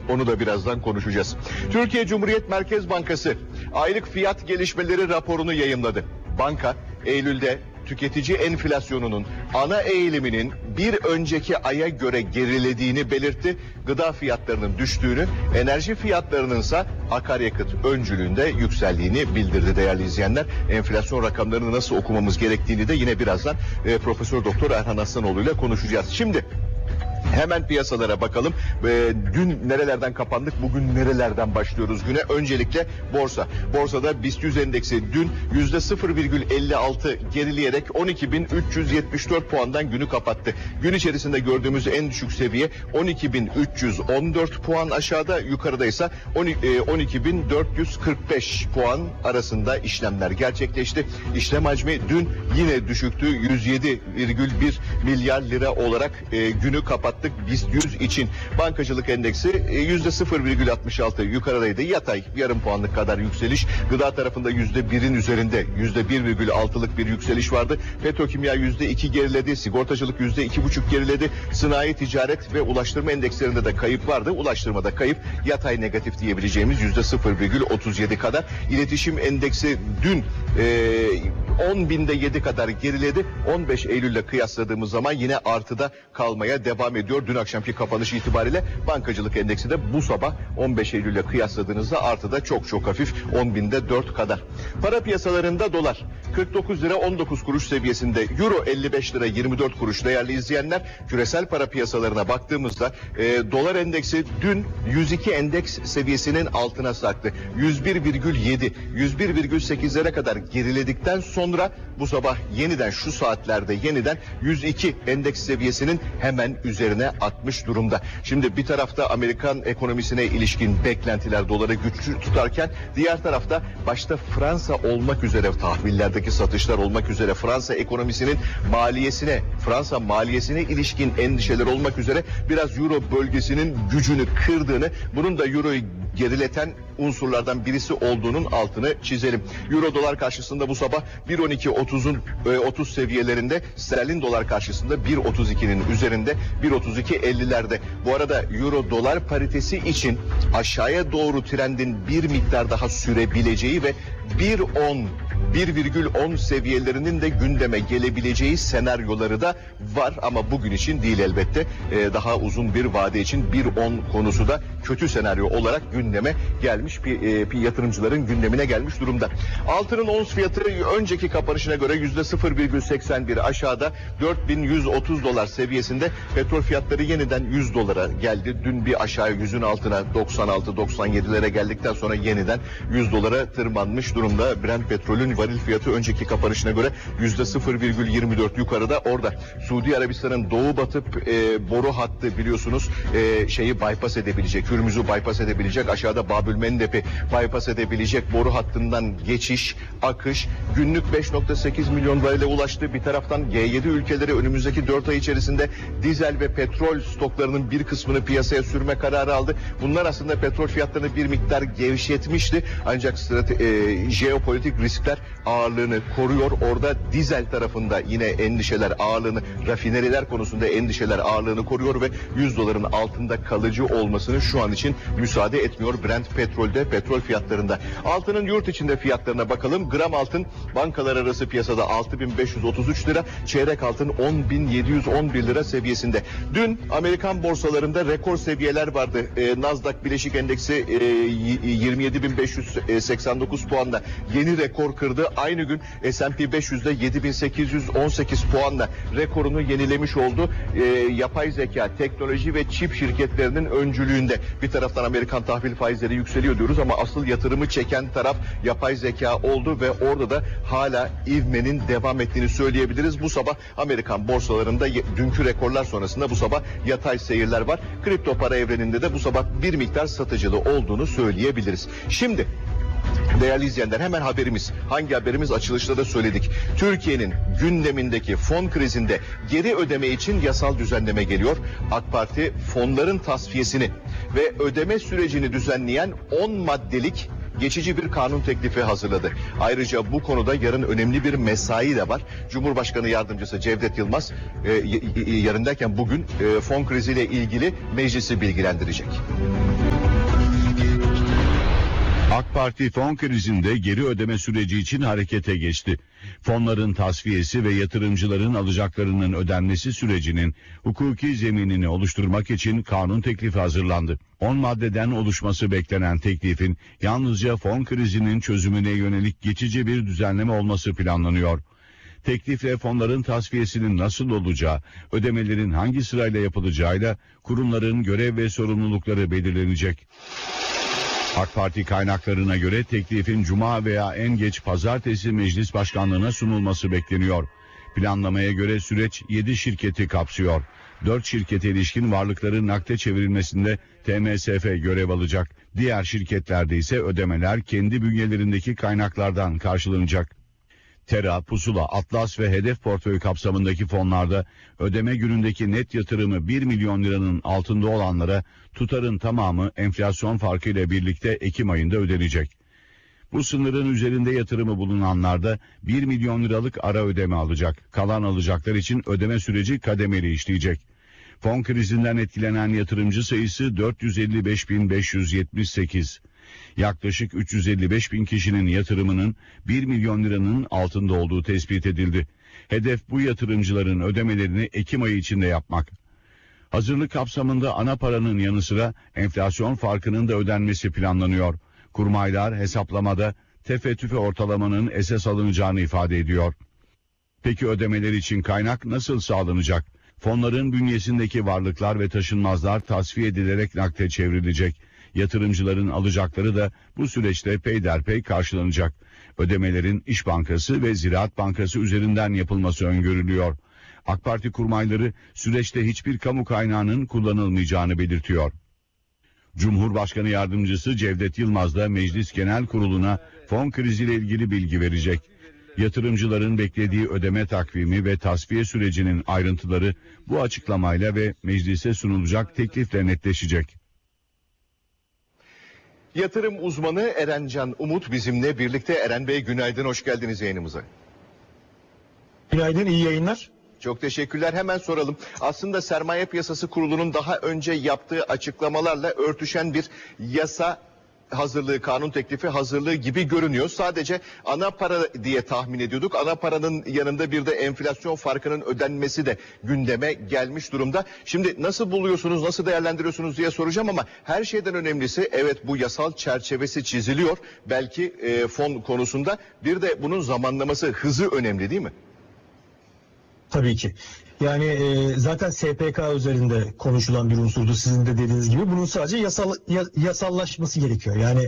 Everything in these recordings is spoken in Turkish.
Onu da birazdan konuşacağız. Türkiye Cumhuriyet Merkez Bankası aylık fiyat gelişmeleri raporunu yayımladı. Banka Eylül'de tüketici enflasyonunun ana eğiliminin bir önceki aya göre gerilediğini belirtti. Gıda fiyatlarının düştüğünü, enerji fiyatlarının ise akaryakıt öncülüğünde yükseldiğini bildirdi değerli izleyenler. Enflasyon rakamlarını nasıl okumamız gerektiğini de yine birazdan Profesör Doktor Erhan Aslanoğlu ile konuşacağız. Şimdi hemen piyasalara bakalım. Dün nerelerden kapandık, bugün nerelerden başlıyoruz güne? Öncelikle borsa. Borsada BIST 100 endeksi dün %0,56 gerileyerek 12.374 puandan günü kapattı. Gün içerisinde gördüğümüz en düşük seviye 12.314 puan aşağıda, yukarıda ise 12.445 puan arasında işlemler gerçekleşti. İşlem hacmi dün yine düşüktü. 107,1 milyar lira olarak günü kapattı. BIST 100 için bankacılık endeksi %0,66 yukarıdaydı. Yatay yarım puanlık kadar yükseliş. Gıda tarafında %1'in üzerinde %1,6'lık bir yükseliş vardı. Petrokimya %2 geriledi. Sigortacılık %2,5 geriledi. Sanayi, ticaret ve ulaştırma endekslerinde de kayıp vardı. Ulaştırmada kayıp yatay negatif diyebileceğimiz %0,37 kadar. İletişim endeksi dün 10.000'de 7 kadar geriledi. 15 Eylül'le kıyasladığımız zaman yine artıda kalmaya devam ediyor. Dün akşamki kapanış itibariyle bankacılık endeksi de bu sabah 15 Eylül'le kıyasladığınızda artıda çok hafif 10.000'de 4 kadar. Para piyasalarında dolar 49 lira 19 kuruş seviyesinde, euro 55 lira 24 kuruş değerli izleyenler. Küresel para piyasalarına baktığımızda dolar endeksi dün 102 endeks seviyesinin altına sarktı. 101,7 101,8'lere kadar geriledikten sonra bu sabah yeniden şu saatlerde yeniden 102 endeks seviyesinin hemen üzerine atmış durumda. Şimdi bir tarafta Amerikan ekonomisine ilişkin beklentiler doları güçlü tutarken, diğer tarafta başta Fransa olmak üzere, tahvillerdeki satışlar olmak üzere Fransa ekonomisinin Fransa maliyesine ilişkin endişeler olmak üzere biraz euro bölgesinin gücünü kırdığını, bunun da euroyu gerileten unsurlardan birisi olduğunun altını çizelim. Euro dolar karşısında bu sabah 1.12.30 seviyelerinde, sterlin dolar karşısında 1.32'nin üzerinde 1.32.50'lerde. Bu arada euro dolar paritesi için aşağıya doğru trendin bir miktar daha sürebileceği ve 1.10 seviyelerinin de gündeme gelebileceği senaryoları da var ama bugün için değil elbette. Daha uzun bir vade için 1.10 konusu da kötü senaryo olarak gündeme gelmiş, yatırımcıların gündemine gelmiş durumda. Altının ons fiyatı önceki kapanışına göre %0,81 aşağıda 4.130 dolar seviyesinde. Petrol fiyatları yeniden 100 dolara geldi. Dün bir aşağı 100'ün altına 96-97'lere geldikten sonra yeniden 100 dolara tırmanmış durumda. Brent petrolün varil fiyatı önceki kapanışına göre %0,24 yukarıda. Orada Suudi Arabistan'ın doğu batı boru hattı biliyorsunuz bypass edebilecek, Hürmüz'ü bypass edebilecek, aşağıda Babülmendep'i bypass edebilecek boru hattından geçiş, akış günlük 5.8 milyon varile ulaştı. Bir taraftan G7 ülkeleri önümüzdeki 4 ay içerisinde dizel ve petrol stoklarının bir kısmını piyasaya sürme kararı aldı. Bunlar aslında petrol fiyatlarını bir miktar gevşetmişti. Ancak jeopolitik riskler ağırlığını koruyor. Orada dizel tarafında yine endişeler ağırlığını, rafineriler konusunda endişeler ağırlığını koruyor ve 100 doların altında kalıcı olmasını şu an için müsaade etmiyor Brent petrolde, petrol fiyatlarında. Altının yurt içinde fiyatlarına bakalım. Gram altın bankalar arası piyasada 6.533 lira, çeyrek altın 10.711 lira seviyesinde. Dün Amerikan borsalarında rekor seviyeler vardı. Nasdaq Bileşik Endeksi 27.589 puanla yeni rekor kırdı. Aynı gün S&P 500'de 7.818 puanla rekorunu yenilemiş oldu. Yapay zeka, teknoloji ve çip şirketlerinin öncülüğünde. Bir taraftan Amerikan tahvil faizleri yükseliyor diyoruz ama asıl yatırımı çeken taraf yapay zeka oldu ve orada da hala ivmenin devam ettiğini söyleyebiliriz. Bu sabah Amerikan borsalarında dünkü rekorlar sonrasında bu sabah yatay seyirler var. Kripto para evreninde de bu sabah bir miktar satıcılı olduğunu söyleyebiliriz. Şimdi değerli izleyenler, hemen haberimiz. Hangi haberimiz? Açılışta da söyledik. Türkiye'nin gündemindeki fon krizinde geri ödeme için yasal düzenleme geliyor. AK Parti fonların tasfiyesini ve ödeme sürecini düzenleyen 10 maddelik geçici bir kanun teklifi hazırladı. Ayrıca bu konuda yarın önemli bir mesai de var. Cumhurbaşkanı Yardımcısı Cevdet Yılmaz yarın derken bugün fon kriziyle ilgili meclisi bilgilendirecek. Parti fon krizinde geri ödeme süreci için harekete geçti. Fonların tasfiyesi ve yatırımcıların alacaklarının ödenmesi sürecinin hukuki zeminini oluşturmak için kanun teklifi hazırlandı. 10 maddeden oluşması beklenen teklifin yalnızca fon krizinin çözümüne yönelik geçici bir düzenleme olması planlanıyor. Teklifle fonların tasfiyesinin nasıl olacağı, ödemelerin hangi sırayla yapılacağıyla kurumların görev ve sorumlulukları belirlenecek. AK Parti kaynaklarına göre teklifin Cuma veya en geç Pazartesi Meclis Başkanlığı'na sunulması bekleniyor. Planlamaya göre süreç 7 şirketi kapsıyor. 4 şirkete ilişkin varlıkların nakde çevrilmesinde TMSF görev alacak. Diğer şirketlerde ise ödemeler kendi bünyelerindeki kaynaklardan karşılanacak. Tera, Pusula, Atlas ve Hedef portföy kapsamındaki fonlarda ödeme günündeki net yatırımı 1 milyon liranın altında olanlara tutarın tamamı enflasyon farkı ile birlikte Ekim ayında ödenecek. Bu sınırın üzerinde yatırımı bulunanlar da 1 milyon liralık ara ödeme alacak. Kalan alacaklar için ödeme süreci kademeli işleyecek. Fon krizinden etkilenen yatırımcı sayısı 455.578. Yaklaşık 355 bin kişinin yatırımının 1 milyon liranın altında olduğu tespit edildi. Hedef bu yatırımcıların ödemelerini Ekim ayı içinde yapmak. Hazırlık kapsamında ana paranın yanı sıra enflasyon farkının da ödenmesi planlanıyor. Kurmaylar hesaplamada tefe tüfe ortalamanın esas alınacağını ifade ediyor. Peki ödemeler için kaynak nasıl sağlanacak? Fonların bünyesindeki varlıklar ve taşınmazlar tasfiye edilerek nakde çevrilecek. Yatırımcıların alacakları da bu süreçte peyderpey karşılanacak. Ödemelerin İş Bankası ve Ziraat Bankası üzerinden yapılması öngörülüyor. AK Parti kurmayları süreçte hiçbir kamu kaynağının kullanılmayacağını belirtiyor. Cumhurbaşkanı Yardımcısı Cevdet Yılmaz da Meclis Genel Kurulu'na fon kriziyle ilgili bilgi verecek. Yatırımcıların beklediği ödeme takvimi ve tasfiye sürecinin ayrıntıları bu açıklamayla ve meclise sunulacak teklifle netleşecek. Yatırım uzmanı Erencan Umut bizimle birlikte. Eren Bey günaydın, hoş geldiniz yayınımıza. Günaydın, iyi yayınlar. Çok teşekkürler. Hemen soralım. Aslında Sermaye Piyasası Kurulu'nun daha önce yaptığı açıklamalarla örtüşen bir yasa hazırlığı, kanun teklifi hazırlığı gibi görünüyor. Sadece ana para diye tahmin ediyorduk. Ana paranın yanında bir de enflasyon farkının ödenmesi de gündeme gelmiş durumda. Şimdi nasıl buluyorsunuz, nasıl değerlendiriyorsunuz diye soracağım ama her şeyden önemlisi evet bu yasal çerçevesi çiziliyor. Belki fon konusunda bir de bunun zamanlaması, hızı önemli değil mi? Tabii ki. Yani zaten SPK üzerinde konuşulan bir unsurdu sizin de dediğiniz gibi. Bunun sadece yasallaşması gerekiyor. Yani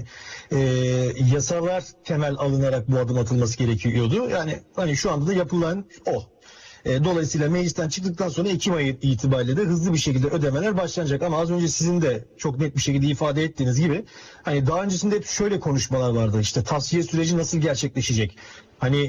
yasalar temel alınarak bu adım atılması gerekiyordu. Yani hani şu anda da yapılan o. Dolayısıyla meclisten çıktıktan sonra Ekim ayı itibariyle de hızlı bir şekilde ödemeler başlanacak. Ama az önce sizin de çok net bir şekilde ifade ettiğiniz gibi hani daha öncesinde hep şöyle konuşmalar vardı. İşte tasfiye süreci nasıl gerçekleşecek? Hani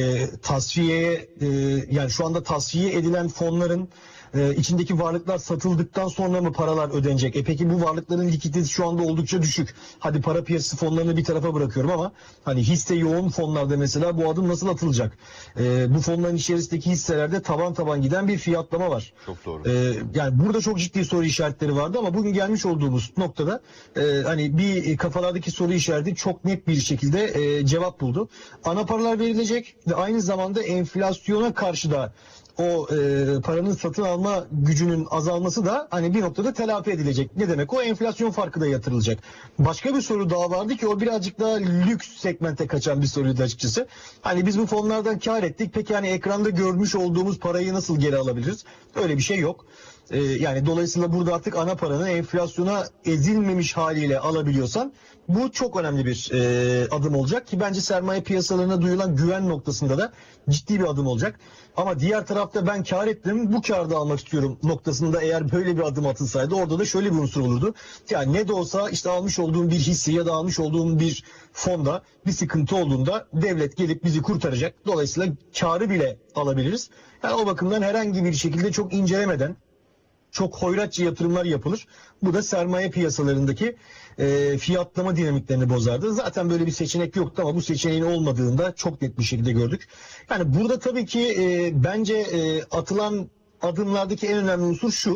tasfiyeye yani şu anda tasfiye edilen fonların içindeki varlıklar satıldıktan sonra mı paralar ödenecek? Peki bu varlıkların likiditesi şu anda oldukça düşük. Hadi para piyasası fonlarını bir tarafa bırakıyorum ama hani hisse yoğun fonlarda mesela bu adım nasıl atılacak? Bu fonların içerisindeki hisselerde taban giden bir fiyatlama var. Çok doğru. Yani burada çok ciddi soru işaretleri vardı ama bugün gelmiş olduğumuz noktada hani bir kafalardaki soru işareti çok net bir şekilde cevap buldu. Ana paralar verilecek ve aynı zamanda enflasyona karşı da o paranın satın alma gücünün azalması da hani bir noktada telafi edilecek. Ne demek? O enflasyon farkı da yatırılacak. Başka bir soru daha vardı ki o birazcık daha lüks segmente kaçan bir soruydu açıkçası. Hani biz bu fonlardan kar ettik. Peki hani ekranda görmüş olduğumuz parayı nasıl geri alabiliriz? Öyle bir şey yok. Yani dolayısıyla burada artık ana paranın enflasyona ezilmemiş haliyle alabiliyorsan bu çok önemli bir adım olacak ki bence sermaye piyasalarına duyulan güven noktasında da ciddi bir adım olacak. Ama diğer tarafta ben kar ettim, bu karda almak istiyorum noktasında eğer böyle bir adım atılsaydı orada da şöyle bir unsur olurdu. Yani ne de olsa işte almış olduğum bir hissi ya da almış olduğum bir fonda bir sıkıntı olduğunda devlet gelip bizi kurtaracak. Dolayısıyla karı bile alabiliriz. Yani o bakımdan herhangi bir şekilde çok incelemeden çok hoyratça yatırımlar yapılır. Bu da sermaye piyasalarındaki fiyatlama dinamiklerini bozardı. Zaten böyle bir seçenek yoktu ama bu seçeneğin olmadığında çok net bir şekilde gördük. Yani burada tabii ki bence atılan adımlardaki en önemli unsur şu.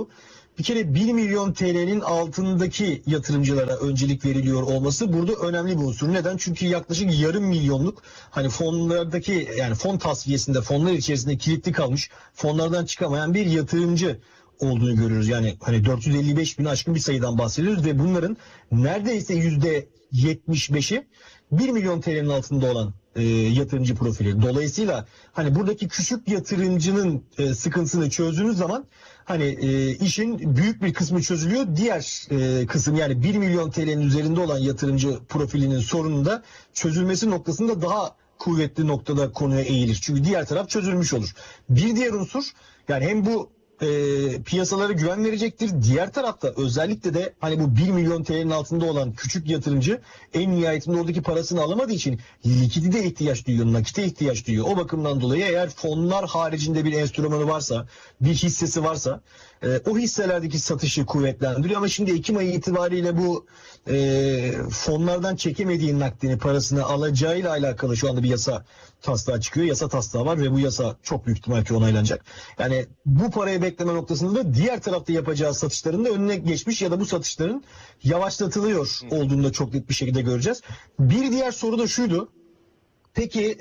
bir kere 1 milyon TL'nin altındaki yatırımcılara öncelik veriliyor olması burada önemli bir unsur. Neden? Çünkü yaklaşık yarım milyonluk hani fonlardaki yani fon tasfiyesinde fonlar içerisinde kilitli kalmış fonlardan çıkamayan bir yatırımcı olduğunu görüyoruz. Yani hani 455 bin aşkın bir sayıdan bahsediyoruz ve bunların neredeyse %75'i 1 milyon TL'nin altında olan yatırımcı profili. Dolayısıyla hani buradaki küçük yatırımcının sıkıntısını çözdüğünüz zaman hani işin büyük bir kısmı çözülüyor. Diğer kısım yani 1 milyon TL'nin üzerinde olan yatırımcı profilinin sorunun da çözülmesi noktasında daha kuvvetli noktada konuya eğilir. Çünkü diğer taraf çözülmüş olur. Bir diğer unsur yani hem bu piyasalara güven verecektir. Diğer tarafta özellikle de hani bu 1 milyon TL'nin altında olan küçük yatırımcı en nihayetinde oradaki parasını alamadığı için likidite ihtiyaç duyuyor, nakite ihtiyaç duyuyor. O bakımdan dolayı eğer fonlar haricinde bir enstrümanı varsa, bir hissesi varsa o hisselerdeki satışı kuvvetlendiriyor. Ama şimdi Ekim ayı itibariyle bu fonlardan çekemediği nakdini parasını alacağıyla alakalı şu anda bir yasa taslağı çıkıyor. Yasa taslağı var ve bu yasa çok büyük ihtimal ki onaylanacak. Yani bu parayı bekleme noktasında da diğer tarafta yapacağı satışların da önüne geçmiş ya da bu satışların yavaşlatılıyor olduğunu da çok net bir şekilde göreceğiz. Bir diğer soru da şuydu. Peki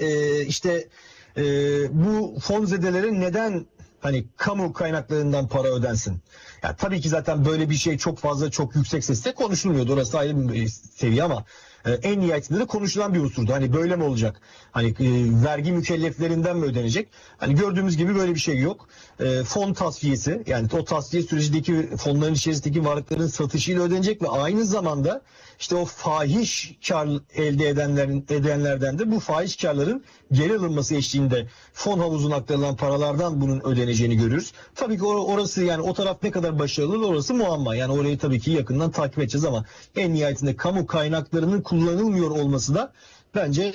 bu fon zedelere neden hani kamu kaynaklarından para ödensin? Ya tabii ki zaten böyle bir şey çok fazla çok yüksek sesle konuşulmuyordu. Orası ayrı bir seviye ama en nihayetinde de konuşulan bir unsurdu. Hani böyle mi olacak? Hani vergi mükelleflerinden mi ödenecek? Hani gördüğümüz gibi böyle bir şey yok. Fon tasfiyesi yani o tasfiye sürecindeki fonların içerisindeki varlıkların satışıyla ödenecek ve aynı zamanda işte o fahiş kar elde edenlerden de bu fahiş karların geri alınması eşliğinde fon havuzuna aktarılan paralardan bunun ödeneceğini görürüz. Tabii ki orası yani o taraf ne kadar başarılı orası muamma. Yani orayı tabii ki yakından takip edeceğiz ama en nihayetinde kamu kaynaklarının kullanılmıyor olması da bence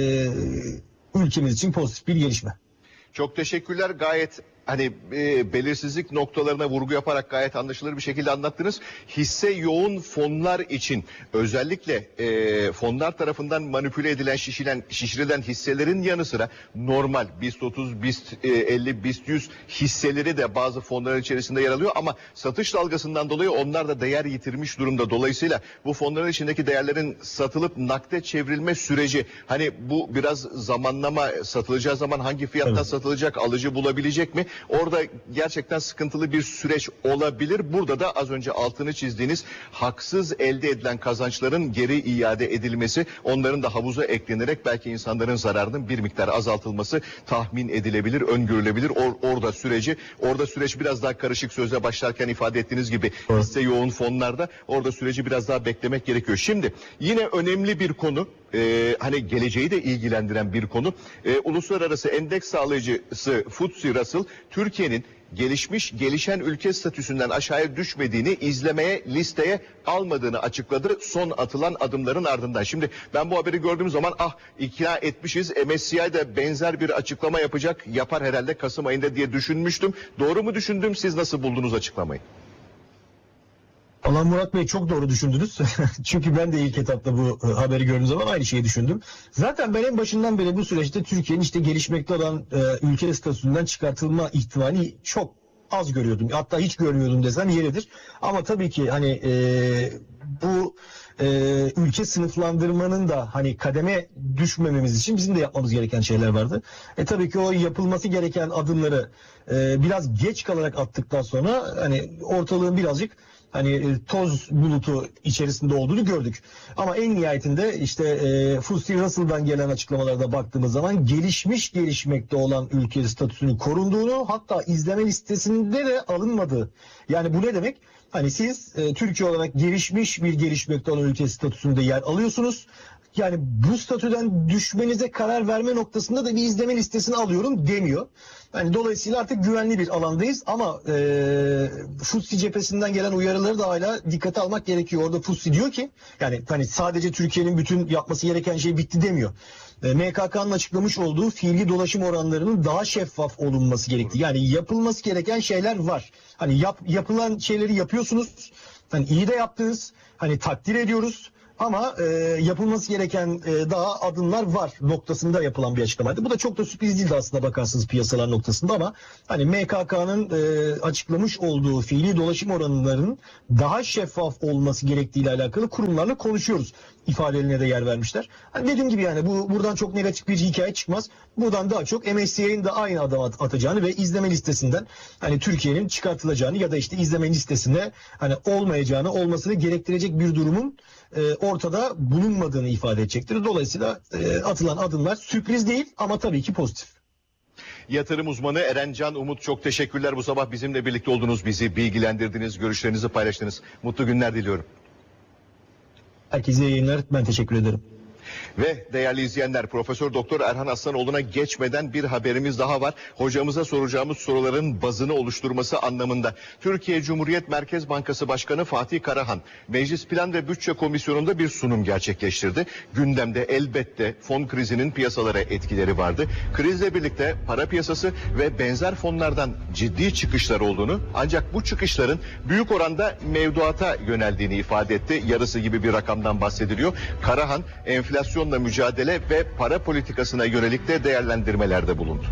ülkemiz için pozitif bir gelişme. Çok teşekkürler. Gayet hani belirsizlik noktalarına vurgu yaparak gayet anlaşılır bir şekilde anlattınız. Hisse yoğun fonlar için özellikle fonlar tarafından manipüle edilen, şişirilen hisselerin yanı sıra normal BIST 30, BIST 50, BIST 100 hisseleri de bazı fonların içerisinde yer alıyor ama satış dalgasından dolayı onlar da değer yitirmiş durumda. Dolayısıyla bu fonların içindeki değerlerin satılıp nakde çevrilme süreci hani bu biraz zamanlama, satılacağı zaman hangi fiyattan satılacak, alıcı bulabilecek mi? Orada gerçekten sıkıntılı bir süreç olabilir. Burada da az önce altını çizdiğiniz haksız elde edilen kazançların geri iade edilmesi, onların da havuza eklenerek belki insanların zararının bir miktar azaltılması tahmin edilebilir, öngörülebilir. Orada süreç biraz daha karışık, sözle başlarken ifade ettiğiniz gibi hisse yoğun fonlarda orada süreci biraz daha beklemek gerekiyor. Şimdi yine önemli bir konu, hani geleceği de ilgilendiren bir konu. Uluslararası endeks sağlayıcısı FTSE Russell Türkiye'nin gelişen ülke statüsünden aşağıya düşmediğini, listeye almadığını açıkladı son atılan adımların ardından. Şimdi ben bu haberi gördüğüm zaman ikna etmişiz, MSCI de benzer bir açıklama yapar herhalde Kasım ayında diye düşünmüştüm. Doğru mu düşündüm? Siz nasıl buldunuz açıklamayı? Allah Murat Bey çok doğru düşündünüz. Çünkü ben de ilk etapta bu haberi gördüğüm zaman aynı şeyi düşündüm. Zaten ben en başından beri bu süreçte Türkiye'nin işte gelişmekte olan ülke statüsünden çıkartılma ihtimali çok az görüyordum. Hatta hiç görmüyordum desem yeridir. Ama tabii ki hani bu ülke sınıflandırmanın da hani kademe düşmememiz için bizim de yapmamız gereken şeyler vardı. Tabii ki o yapılması gereken adımları biraz geç kalarak attıktan sonra hani ortalığın birazcık hani toz bulutu içerisinde olduğunu gördük. Ama en nihayetinde işte FTSE Russell'dan gelen açıklamalarda baktığımız zaman gelişmekte olan ülke statüsünün korunduğunu, hatta izleme listesinde de alınmadığı. Yani bu ne demek? Hani siz Türkiye olarak gelişmekte olan ülke statüsünde yer alıyorsunuz. Yani bu statüden düşmenize karar verme noktasında da bir izleme listesini alıyorum demiyor. Yani dolayısıyla artık güvenli bir alandayız ama FTSE cephesinden gelen uyarıları da hala dikkate almak gerekiyor. Orada FTSE diyor ki yani hani sadece Türkiye'nin bütün yapması gereken şey bitti demiyor. MKK'nın açıklamış olduğu fiili dolaşım oranlarının daha şeffaf olunması gerektiği. Yani yapılması gereken şeyler var. Hani yapılan şeyleri yapıyorsunuz. Hani iyi de yaptınız. Hani takdir ediyoruz. Ama yapılması gereken daha adımlar var noktasında yapılan bir açıklamaydı. Bu da çok da sürpriz değildi aslında bakarsanız piyasalar noktasında, ama hani MKK'nın açıklamış olduğu fiili dolaşım oranlarının daha şeffaf olması gerektiğiyle alakalı kurumlarla konuşuyoruz ifadelerine de yer vermişler. Hani dediğim gibi yani buradan çok negatif bir hikaye çıkmaz. Buradan daha çok MSCI'nin de aynı adım atacağını ve izleme listesinden hani Türkiye'nin çıkartılacağını ya da işte izleme listesinde hani olmayacağını, olmasını gerektirecek bir durumun ortada bulunmadığını ifade edecektir. Dolayısıyla atılan adımlar sürpriz değil ama tabii ki pozitif. Yatırım uzmanı Erencan Umut, çok teşekkürler. Bu sabah bizimle birlikte oldunuz, bizi bilgilendirdiniz, görüşlerinizi paylaştınız. Mutlu günler diliyorum. Herkese iyi yayınlar. Ben teşekkür ederim. Ve değerli izleyenler, Profesör Doktor Erhan Aslanoğlu'na geçmeden bir haberimiz daha var. Hocamıza soracağımız soruların bazını oluşturması anlamında. Türkiye Cumhuriyet Merkez Bankası Başkanı Fatih Karahan, Meclis Plan ve Bütçe Komisyonu'nda bir sunum gerçekleştirdi. Gündemde elbette fon krizinin piyasalara etkileri vardı. Krizle birlikte para piyasası ve benzer fonlardan ciddi çıkışlar olduğunu, ancak bu çıkışların büyük oranda mevduata yöneldiğini ifade etti. Yarısı gibi bir rakamdan bahsediliyor. Karahan, enflasyonla mücadele ve para politikasına yönelik de değerlendirmelerde bulundu.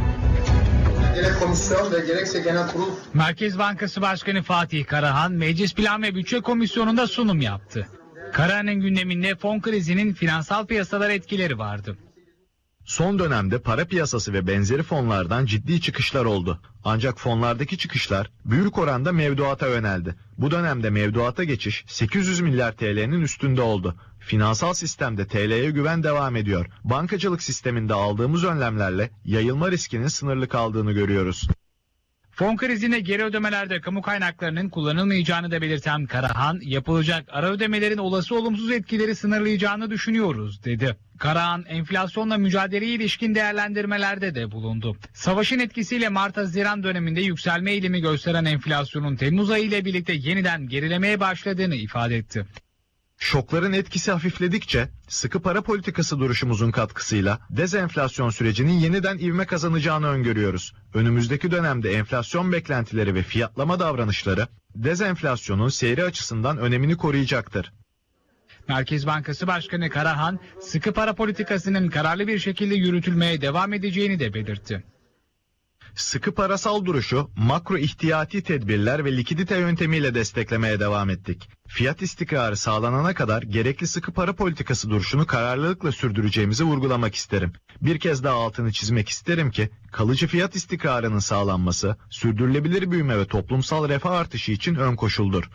Gerek komisyon ve gerekse genel kurul. Merkez Bankası Başkanı Fatih Karahan, Meclis Plan ve Bütçe Komisyonu'nda sunum yaptı. Karahan'ın gündeminde fon krizinin finansal piyasalara etkileri vardı. Son dönemde para piyasası ve benzeri fonlardan ciddi çıkışlar oldu. Ancak fonlardaki çıkışlar büyük oranda mevduata yöneldi. Bu dönemde mevduata geçiş 800 milyar TL'nin üstünde oldu. Finansal sistemde TL'ye güven devam ediyor. Bankacılık sisteminde aldığımız önlemlerle yayılma riskinin sınırlı kaldığını görüyoruz. Fon krizine geri ödemelerde kamu kaynaklarının kullanılmayacağını da belirten Karahan, yapılacak ara ödemelerin olası olumsuz etkileri sınırlayacağını düşünüyoruz, dedi. Karahan, enflasyonla mücadeleye ilişkin değerlendirmelerde de bulundu. Savaşın etkisiyle Mart-Haziran döneminde yükselme eğilimi gösteren enflasyonun Temmuz ayı ile birlikte yeniden gerilemeye başladığını ifade etti. Şokların etkisi hafifledikçe sıkı para politikası duruşumuzun katkısıyla dezenflasyon sürecinin yeniden ivme kazanacağını öngörüyoruz. Önümüzdeki dönemde enflasyon beklentileri ve fiyatlama davranışları dezenflasyonun seyri açısından önemini koruyacaktır. Merkez Bankası Başkanı Karahan, sıkı para politikasının kararlı bir şekilde yürütülmeye devam edeceğini de belirtti. Sıkı parasal duruşu makro ihtiyati tedbirler ve likidite yöntemiyle desteklemeye devam ettik. Fiyat istikrarı sağlanana kadar gerekli sıkı para politikası duruşunu kararlılıkla sürdüreceğimizi vurgulamak isterim. Bir kez daha altını çizmek isterim ki kalıcı fiyat istikrarının sağlanması sürdürülebilir büyüme ve toplumsal refah artışı için ön koşuldur.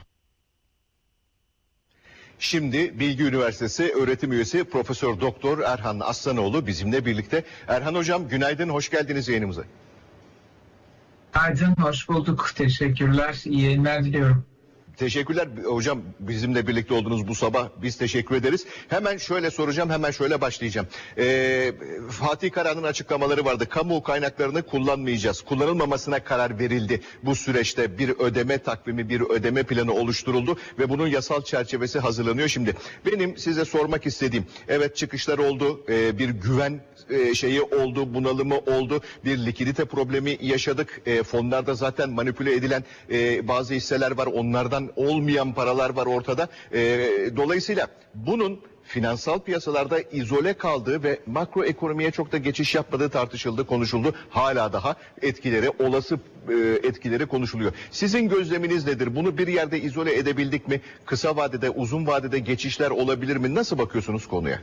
Şimdi Bilgi Üniversitesi öğretim üyesi Profesör Doktor Erhan Aslanoğlu bizimle birlikte. Erhan hocam, günaydın, hoş geldiniz yayınımıza. Aydın, hoş bulduk. Teşekkürler. İyi yayınlar diliyorum. Teşekkürler hocam, bizimle birlikte oldunuz bu sabah. Biz teşekkür ederiz. Hemen şöyle soracağım, hemen şöyle başlayacağım. Fatih Karahan'ın açıklamaları vardı. Kamu kaynaklarını kullanmayacağız. Kullanılmamasına karar verildi. Bu süreçte bir ödeme takvimi, bir ödeme planı oluşturuldu ve bunun yasal çerçevesi hazırlanıyor şimdi. Benim size sormak istediğim, evet çıkışlar oldu, bir güven şeyi oldu, bunalımı oldu, bir likidite problemi yaşadık. Fonlarda zaten manipüle edilen bazı hisseler var, onlardan olmayan paralar var ortada. Dolayısıyla bunun finansal piyasalarda izole kaldığı ve makro ekonomiye çok da geçiş yapmadığı tartışıldı, konuşuldu. Hala daha etkileri, olası etkileri konuşuluyor. Sizin gözleminiz nedir? Bunu bir yerde izole edebildik mi? Kısa vadede, uzun vadede geçişler olabilir mi? Nasıl bakıyorsunuz konuya?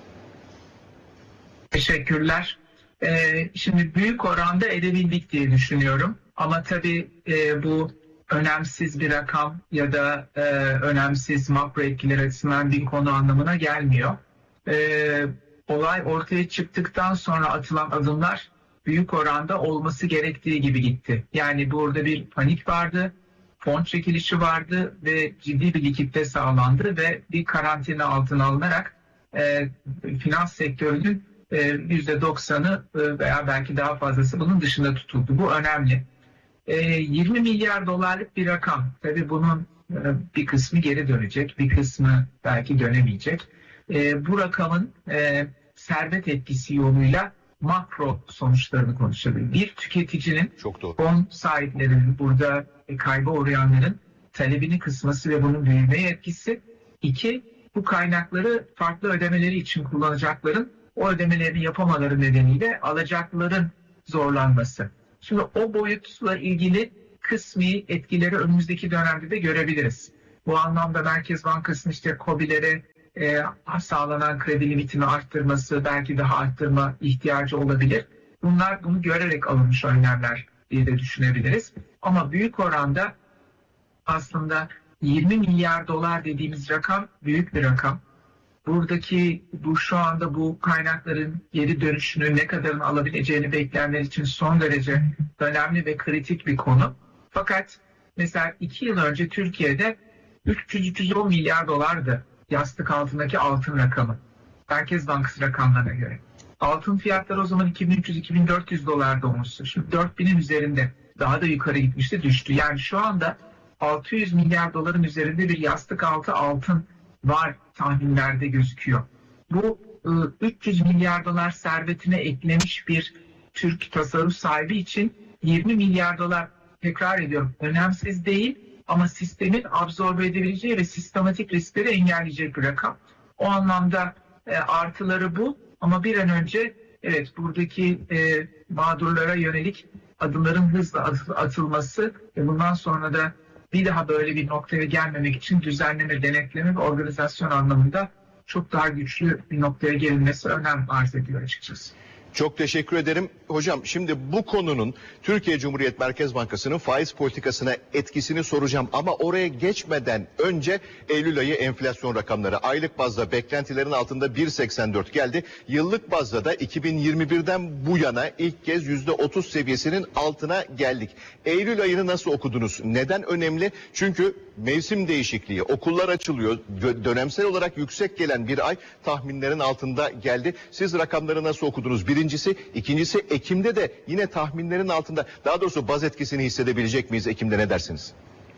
Teşekkürler. Şimdi büyük oranda edebildik diye düşünüyorum. Ama tabii bu önemsiz bir rakam ya da önemsiz makro etkiler açısından bir konu anlamına gelmiyor. Olay ortaya çıktıktan sonra atılan adımlar büyük oranda olması gerektiği gibi gitti. Yani burada bir panik vardı, fon çekilişi vardı ve ciddi bir likidite sağlandı ve bir karantina altına alınarak finans sektörünün %90'ı veya belki daha fazlası bunun dışında tutuldu. Bu önemli. 20 milyar dolarlık bir rakam. Tabii bunun bir kısmı geri dönecek, bir kısmı belki dönemeyecek. Bu rakamın servet etkisi yoluyla makro sonuçlarını konuşabilir. Bir, tüketicinin, fon sahiplerinin, burada kayba uğrayanların talebini kısması ve bunun büyümeye etkisi. İki, bu kaynakları farklı ödemeleri için kullanacakların o ödemelerini yapamaları nedeniyle alacaklıların zorlanması. Şimdi o boyutla ilgili kısmi etkileri önümüzdeki dönemde de görebiliriz. Bu anlamda Merkez Bankası'nın işte KOBİ'lere sağlanan kredi limitini arttırması, belki daha arttırma ihtiyacı olabilir. Bunlar bunu görerek alınmış önlemler diye de düşünebiliriz. Ama büyük oranda aslında 20 milyar dolar dediğimiz rakam büyük bir rakam. Buradaki şu anda bu kaynakların geri dönüşünü ne kadarını alabileceğini bekleyenler için son derece önemli ve kritik bir konu. Fakat mesela 2 yıl önce Türkiye'de 300-310 milyar dolardı yastık altındaki altın rakamı. Merkez Bankası rakamlarına göre. Altın fiyatları o zaman 2300-2400 dolarda olmuştu. Şimdi 4000'in üzerinde, daha da yukarı gitmişti, düştü. Yani şu anda 600 milyar doların üzerinde bir yastık altı altın var tahminlerde gözüküyor. Bu 300 milyar dolar servetine eklemiş bir Türk tasarruf sahibi için 20 milyar dolar, tekrar ediyorum, önemsiz değil ama sistemin absorbe edebileceği ve sistematik riskleri engelleyecek bir rakam. O anlamda artıları bu, ama bir an önce evet buradaki mağdurlara yönelik adımların hızla atılması ve bundan sonra da bir daha böyle bir noktaya gelmemek için düzenleme, denetleme ve organizasyon anlamında çok daha güçlü bir noktaya gelinmesi önem arz ediyor açıkçası. Çok teşekkür ederim. Hocam şimdi bu konunun Türkiye Cumhuriyet Merkez Bankası'nın faiz politikasına etkisini soracağım. Ama oraya geçmeden önce Eylül ayı enflasyon rakamları aylık bazda beklentilerin altında 1,84 geldi. Yıllık bazda da 2021'den bu yana ilk kez %30 seviyesinin altına geldik. Eylül ayını nasıl okudunuz? Neden önemli? Çünkü mevsim değişikliği, okullar açılıyor. Dönemsel olarak yüksek gelen bir ay tahminlerin altında geldi. Siz rakamları nasıl okudunuz? Birincisi. İkincisi, Ekim'de de yine tahminlerin altında. Daha doğrusu baz etkisini hissedebilecek miyiz Ekim'de, ne dersiniz?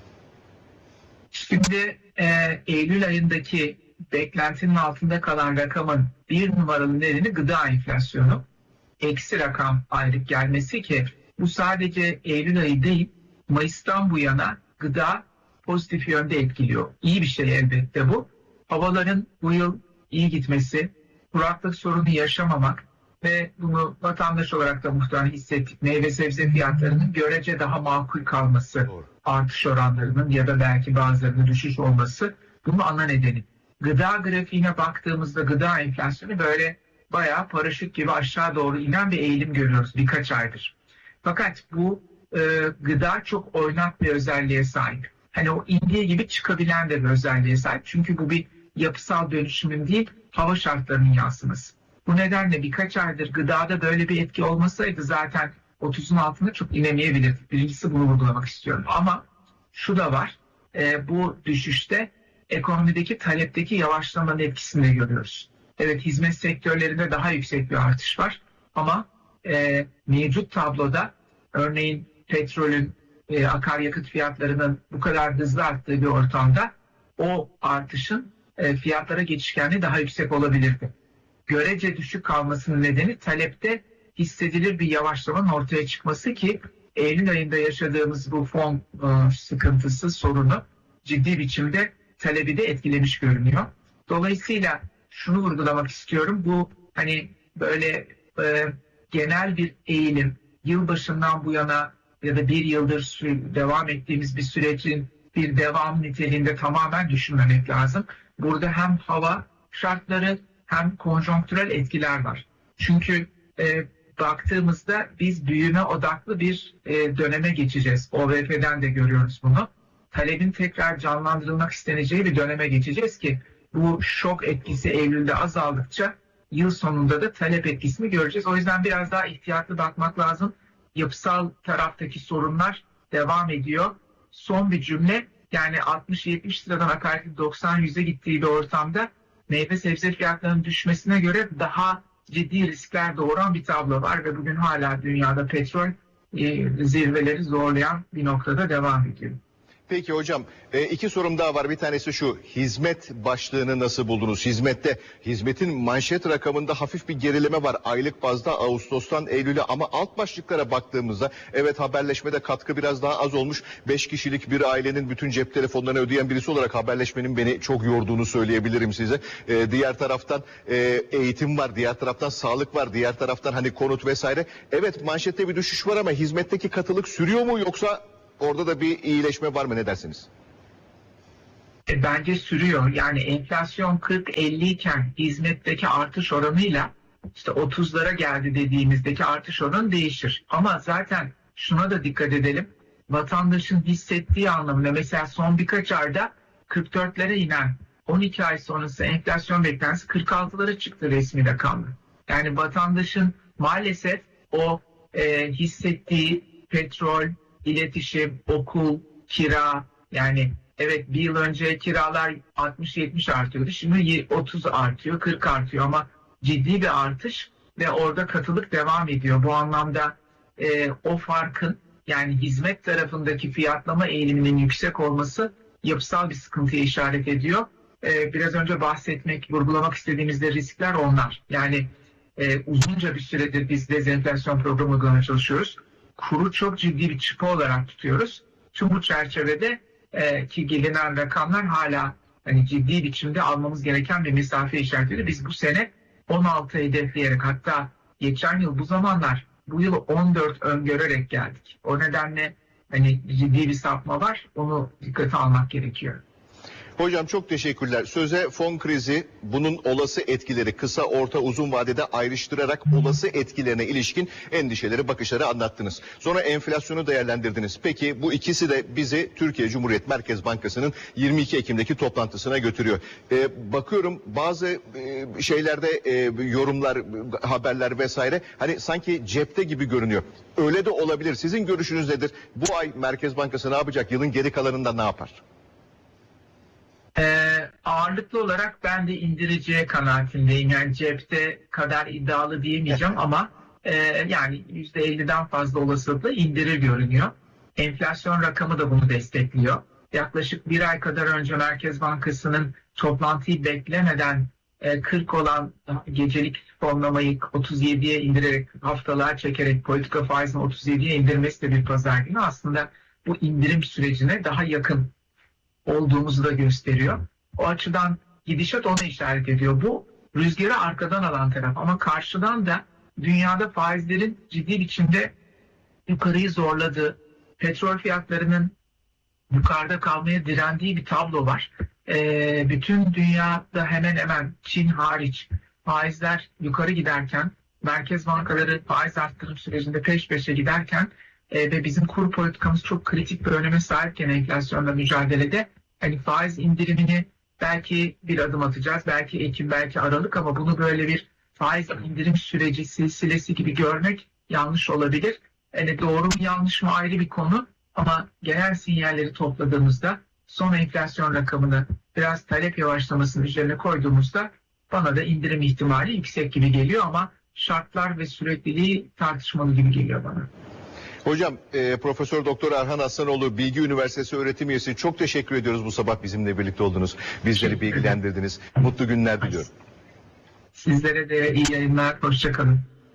Şimdi Eylül ayındaki beklentinin altında kalan rakamın bir numaralı nedeni gıda enflasyonu. Eksi rakam aylık gelmesi ki bu sadece Eylül ayı değil, Mayıs'tan bu yana gıda pozitif yönde etkiliyor. İyi bir şey elbette bu. Havaların bu yıl iyi gitmesi, kuraklık sorunu yaşamamak ve bunu vatandaş olarak da muhtemelen hissettik. Meyve sebze fiyatlarının görece daha makul kalması, artış oranlarının ya da belki bazılarının düşüş olması bunun ana nedeni. Gıda grafiğine baktığımızda gıda enflasyonu böyle bayağı paraşüt gibi aşağı doğru inen bir eğilim görüyoruz birkaç aydır. Fakat bu gıda çok oynak bir özelliğe sahip. Hani o indiği gibi çıkabilen de bir özelliğe sahip. Çünkü bu bir yapısal dönüşümün değil, hava şartlarının yansıması. Bu nedenle birkaç aydır gıdada böyle bir etki olmasaydı zaten 30'un altında çok inemeyebilirdik. Birincisi bunu vurgulamak istiyorum. Ama şu da var, bu düşüşte ekonomideki talepteki yavaşlamanın etkisini de görüyoruz. Evet, hizmet sektörlerinde daha yüksek bir artış var ama mevcut tabloda örneğin petrolün, akaryakıt fiyatlarının bu kadar hızlı arttığı bir ortamda o artışın fiyatlara geçişkenliği daha yüksek olabilirdi. Görece düşük kalmasının nedeni talepte hissedilir bir yavaşlamanın ortaya çıkması ki Eylül ayında yaşadığımız bu fon sıkıntısı, sorunu ciddi biçimde talebi de etkilemiş görünüyor. Dolayısıyla şunu vurgulamak istiyorum. Bu hani böyle genel bir eğilim, yılbaşından bu yana ya da bir yıldır devam ettiğimiz bir sürecin bir devam niteliğinde tamamen düşünmemek lazım. Burada hem hava şartları hem konjonktürel etkiler var. Çünkü baktığımızda biz büyüme odaklı bir döneme geçeceğiz. OVP'den de görüyoruz bunu. Talebin tekrar canlandırılmak isteneceği bir döneme geçeceğiz ki bu şok etkisi Eylül'de azaldıkça yıl sonunda da talep etkisini göreceğiz. O yüzden biraz daha ihtiyatlı bakmak lazım. Yapısal taraftaki sorunlar devam ediyor. Son bir cümle, yani 60-70 liradan akaryakıt 90-100'e gittiği bir ortamda meyve sebze fiyatlarının düşmesine göre daha ciddi riskler doğuran bir tablo var ve bugün hala dünyada petrol zirveleri zorlayan bir noktada devam ediyor. Peki hocam, iki sorum daha var. Bir tanesi şu: hizmet başlığını nasıl buldunuz? Hizmetin manşet rakamında hafif bir gerileme var aylık bazda Ağustos'tan Eylül'e, ama alt başlıklara baktığımızda evet, haberleşmede katkı biraz daha az olmuş. 5 kişilik bir ailenin bütün cep telefonlarını ödeyen birisi olarak haberleşmenin beni çok yorduğunu söyleyebilirim size. Diğer taraftan eğitim var, diğer taraftan sağlık var, diğer taraftan hani konut vesaire. Evet, manşette bir düşüş var ama hizmetteki katılık sürüyor mu, yoksa orada da bir iyileşme var mı, ne dersiniz? Bence sürüyor. Yani enflasyon 40-50 iken hizmetteki artış oranıyla işte 30'lara geldi dediğimizdeki artış oranı değişir. Ama zaten şuna da dikkat edelim. Vatandaşın hissettiği anlamında mesela son birkaç ayda 44'lere inen 12 ay sonrası enflasyon beklentisi 46'lara çıktı resmi rakamla. Yani vatandaşın maalesef o hissettiği petrol, iletişim, okul, kira, yani evet, bir yıl önce kiralar 60-70 artıyordu. Şimdi 30 artıyor, 40 artıyor ama ciddi bir artış ve orada katılık devam ediyor. Bu anlamda o farkın, yani hizmet tarafındaki fiyatlama eğiliminin yüksek olması yapısal bir sıkıntıya işaret ediyor. Biraz önce vurgulamak istediğimizde riskler onlar. Yani uzunca bir süredir biz dezenflasyon programı uygulamaya çalışıyoruz. Kuru çok ciddi bir çıpa olarak tutuyoruz. Tüm bu çerçevede ki gelinen rakamlar hala hani ciddi biçimde almamız gereken bir mesafe işaretiyle biz bu sene 16 hedefleyerek, hatta geçen yıl bu zamanlar bu yıl 14 öngörerek geldik. O nedenle hani ciddi bir sapma var. Onu dikkate almak gerekiyor. Hocam çok teşekkürler. Söze fon krizi, bunun olası etkileri kısa, orta, uzun vadede ayrıştırarak olası etkilerine ilişkin endişeleri, bakışları anlattınız. Sonra enflasyonu değerlendirdiniz. Peki bu ikisi de bizi Türkiye Cumhuriyet Merkez Bankası'nın 22 Ekim'deki toplantısına götürüyor. Bakıyorum bazı şeylerde yorumlar, haberler vesaire hani sanki cepte gibi görünüyor. Öyle de olabilir. Sizin görüşünüz nedir? Bu ay Merkez Bankası ne yapacak? Yılın geri kalanında ne yapar? Ağırlıklı olarak ben de indireceği kanaatindeyim. Yani cepte kadar iddialı diyemeyeceğim ama yani %50'den fazla olasılıkla indirir görünüyor. Enflasyon rakamı da bunu destekliyor. Yaklaşık bir ay kadar önce Merkez Bankası'nın toplantıyı beklemeden 40 olan gecelik fonlamayı 37'ye indirerek, haftalığa çekerek politika faizini 37'ye indirmesi de bir pazar günü aslında bu indirim sürecine daha yakın olduğumuzu da gösteriyor. O açıdan gidişat ona işaret ediyor. Bu rüzgarı arkadan alan taraf, ama karşıdan da dünyada faizlerin ciddi biçimde yukarıyı zorladığı, petrol fiyatlarının yukarıda kalmaya direndiği bir tablo var. Bütün dünyada hemen hemen Çin hariç faizler yukarı giderken, merkez bankaları faiz arttırım sürecinde peş peşe giderken ve bizim kur politikamız çok kritik bir öneme sahipken enflasyonla mücadelede hani faiz indirimini belki bir adım atacağız, belki Ekim, belki Aralık, ama bunu böyle bir faiz indirim süreci silsilesi gibi görmek yanlış olabilir. Yani doğru mu yanlış mı ayrı bir konu, ama genel sinyalleri topladığımızda son enflasyon rakamını biraz talep yavaşlamasının üzerine koyduğumuzda bana da indirim ihtimali yüksek gibi geliyor, ama şartlar ve sürekliliği tartışmalı gibi geliyor bana. Hocam, Profesör Doktor Erhan Aslanoğlu, Bilgi Üniversitesi öğretim üyesi, çok teşekkür ediyoruz bu sabah bizimle birlikte oldunuz. Bizleri bilgilendirdiniz. Mutlu günler diliyorum. Sizlere de iyi yayınlar, hoşçakalın.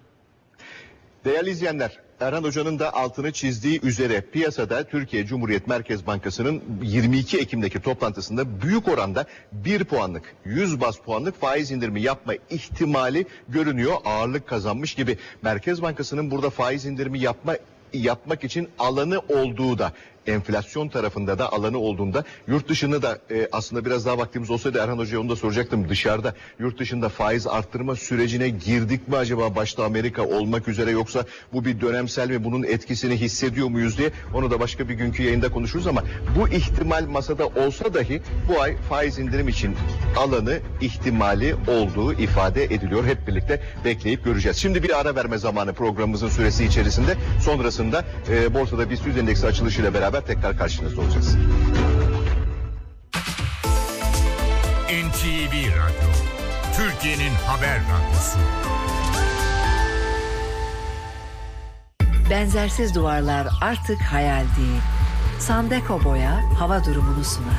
Değerli izleyenler, Erhan Hoca'nın da altını çizdiği üzere piyasada Türkiye Cumhuriyet Merkez Bankası'nın 22 Ekim'deki toplantısında büyük oranda 1 puanlık, 100 baz puanlık faiz indirimi yapma ihtimali görünüyor, ağırlık kazanmış gibi. Merkez Bankası'nın burada faiz indirimi yapmak için alanı olduğu da, enflasyon tarafında da alanı olduğunda, yurt dışını da aslında biraz daha vaktimiz olsaydı Erhan Hoca'ya onu da soracaktım. Dışarıda, yurt dışında faiz arttırma sürecine girdik mi acaba, başta Amerika olmak üzere, yoksa bu bir dönemsel mi, bunun etkisini hissediyor muyuz diye, onu da başka bir günkü yayında konuşuruz, ama bu ihtimal masada olsa dahi bu ay faiz indirim için alanı, ihtimali olduğu ifade ediliyor. Hep birlikte bekleyip göreceğiz. Şimdi bir ara verme zamanı programımızın süresi içerisinde. Sonrasında borsada BIST 100 endeksi açılışıyla beraber tekrar karşınızda olacağız. NTV Radyo, Türkiye'nin haber radyosu. Benzersiz duvarlar artık hayal değil. Sandeko Boya hava durumunu sunar.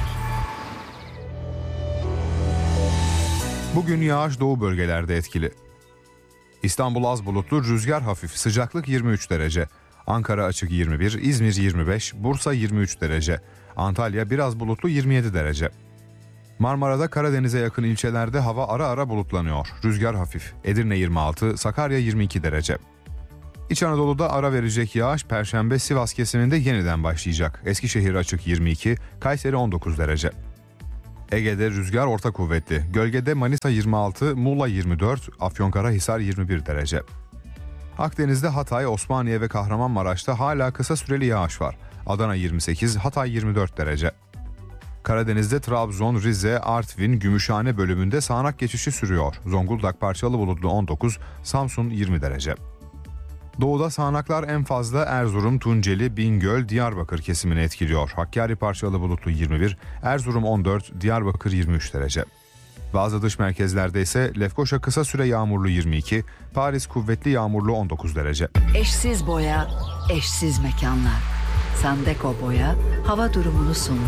Bugün yağış doğu bölgelerde etkili. İstanbul az bulutlu, rüzgar hafif, sıcaklık 23 derece. Ankara açık 21, İzmir 25, Bursa 23 derece. Antalya biraz bulutlu 27 derece. Marmara'da Karadeniz'e yakın ilçelerde hava ara ara bulutlanıyor. Rüzgar hafif. Edirne 26, Sakarya 22 derece. İç Anadolu'da ara verecek yağış Perşembe Sivas kesiminde yeniden başlayacak. Eskişehir açık 22, Kayseri 19 derece. Ege'de rüzgar orta kuvvetli. Gölgede Manisa 26, Muğla 24, Afyonkarahisar 21 derece. Akdeniz'de Hatay, Osmaniye ve Kahramanmaraş'ta hala kısa süreli yağış var. Adana 28, Hatay 24 derece. Karadeniz'de Trabzon, Rize, Artvin, Gümüşhane bölümünde sağanak geçişi sürüyor. Zonguldak parçalı bulutlu 19, Samsun 20 derece. Doğuda sağanaklar en fazla Erzurum, Tunceli, Bingöl, Diyarbakır kesimini etkiliyor. Hakkari parçalı bulutlu 21, Erzurum 14, Diyarbakır 23 derece. Bazı dış merkezlerde ise Lefkoşa kısa süre yağmurlu 22, Paris kuvvetli yağmurlu 19 derece. Eşsiz boya, eşsiz mekanlar. Sandeko Boya hava durumunu sundu.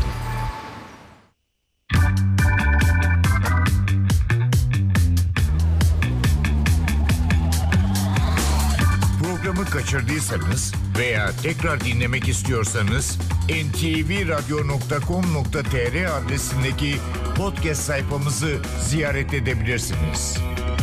Programı kaçırdıysanız veya tekrar dinlemek istiyorsanız ntvradio.com.tr adresindeki podcast sayfamızı ziyaret edebilirsiniz.